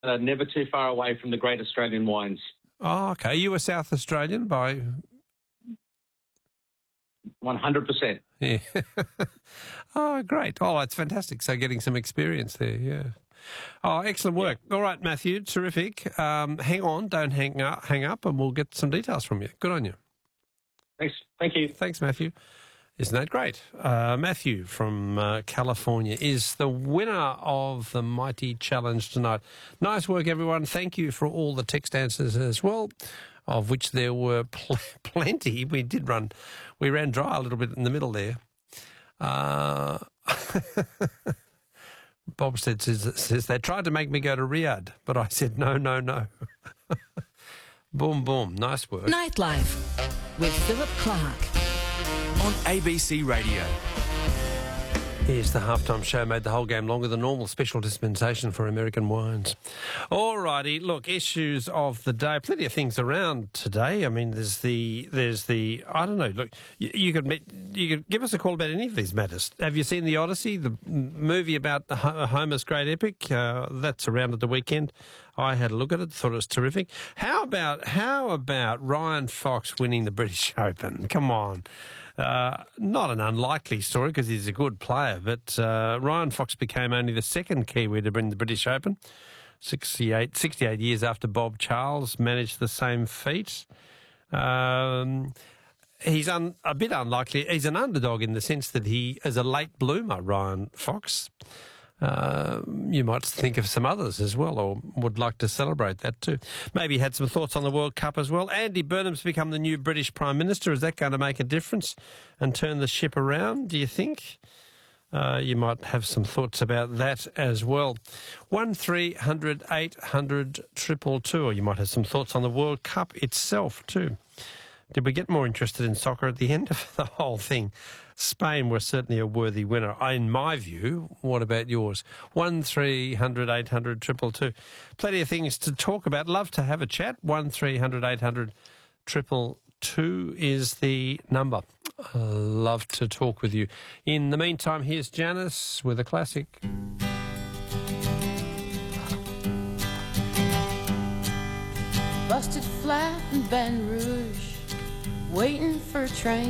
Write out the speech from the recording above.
never too far away from the great Australian wines. Oh, okay. You were South Australian by... 100%. Yeah. Oh, great. Oh, it's fantastic. So getting some experience there, yeah. Oh, excellent work. Yeah. All right, Matthew, terrific. Hang on, don't hang up, and we'll get some details from you. Good on you. Thanks. Thank you. Thanks, Matthew. Isn't that great? Matthew from California is the winner of the Mighty Challenge tonight. Nice work, everyone. Thank you for all the text answers as well, of which there were plenty. We ran dry a little bit in the middle there. Bob says they tried to make me go to Riyadh, but I said no. Boom, boom. Nice work. Nightlife with Philip Clark on ABC Radio. Here's the halftime show, made the whole game longer than normal. Special dispensation for American wines. All righty, look, issues of the day. Plenty of things around today. I mean, there's the I don't know. Look, you could give us a call about any of these matters. Have you seen The Odyssey, the movie about Homer's great epic? That's around at the weekend. I had a look at it, thought it was terrific. How about Ryan Fox winning the British Open? Come on. Not an unlikely story because he's a good player, but Ryan Fox became only the second Kiwi to win the British Open, 68 years after Bob Charles managed the same feat. He's a bit unlikely. He's an underdog in the sense that he is a late bloomer, Ryan Fox. You might think of some others as well, or would like to celebrate that too. Maybe had some thoughts on the World Cup as well. Andy Burnham's become the new British Prime Minister. Is that going to make a difference and turn the ship around, do you think? You might have some thoughts about that as well. 1300 800 222, or you might have some thoughts on the World Cup itself too. Did we get more interested in soccer at the end of the whole thing? Spain were certainly a worthy winner, in my view. What about yours? 1300 800 222. Plenty of things to talk about. Love to have a chat. 1300 800 222 is the number. Love to talk with you. In the meantime, here's Janice with a classic. Busted flat in Baton Rouge, waiting for a train.